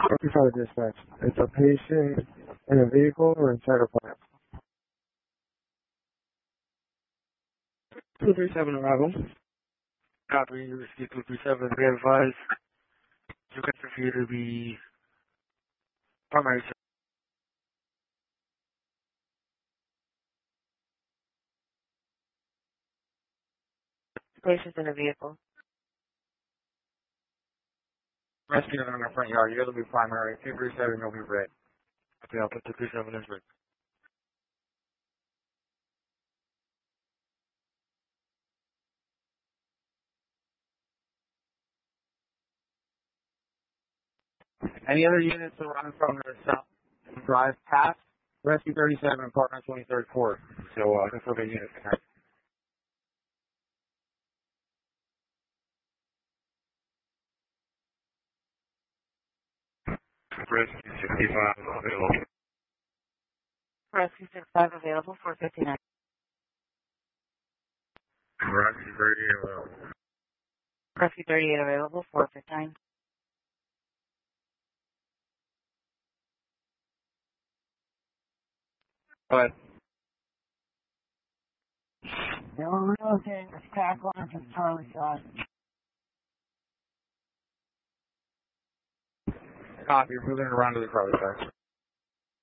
Before dispatch, it's a patient in a vehicle or inside a plant. 237 arrival. Copy, you received 237. Be advised, you consider to be primary. Patients in a vehicle. Rescue in the front yard. You'll be primary. 237 will be red. Okay, I'll put 237 as red. Any other units that run from the south drive past Rescue 37 Apartment 23rd Court. So, this will be unit connect. Rescue 65 available. Rescue 65 available, 459. Rescue 38 available. Rescue 38 available, 459. But No, okay, it's tack line from Charlie side. copy, you're moving around to the Charlie side.